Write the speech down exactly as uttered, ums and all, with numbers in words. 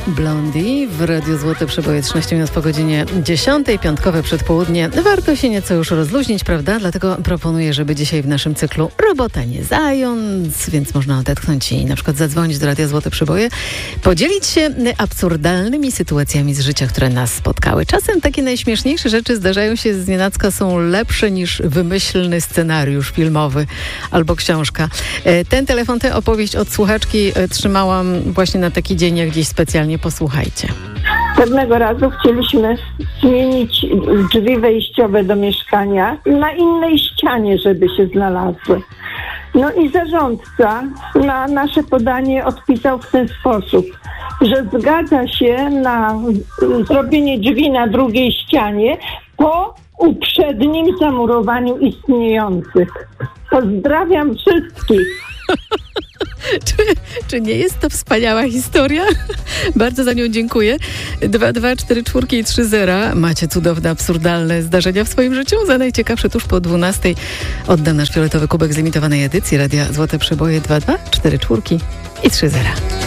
Blondie w Radiu Złote Przeboje, trzynaście minut po godzinie dziesiątej, piątkowe przedpołudnie. Warto się nieco już rozluźnić, prawda? Dlatego proponuję, żeby dzisiaj w naszym cyklu Robota nie zając, więc można odetchnąć i na przykład zadzwonić do Radia Złote Przeboje, podzielić się absurdalnymi sytuacjami z życia, które nas spotkały. Czasem takie najśmieszniejsze rzeczy zdarzają się znienacka, są lepsze niż wymyślny scenariusz filmowy albo książka. Ten telefon, tę opowieść od słuchaczki trzymałam właśnie na taki dzień, jak dziś specjalnie. Posłuchajcie. Pewnego razu chcieliśmy zmienić drzwi wejściowe do mieszkania na innej ścianie, żeby się znalazły. No i zarządca na nasze podanie odpisał w ten sposób, że zgadza się na zrobienie drzwi na drugiej ścianie po uprzednim zamurowaniu istniejących. Pozdrawiam wszystkich. Czy, czy nie jest to wspaniała historia? Bardzo za nią dziękuję. dwa dwa cztery cztery i trzy zero. Macie cudowne, absurdalne zdarzenia w swoim życiu? Za najciekawsze tuż po dwunastej oddam nasz fioletowy kubek z limitowanej edycji Radia Złote Przeboje. Dwa dwa cztery cztery i trzy zero.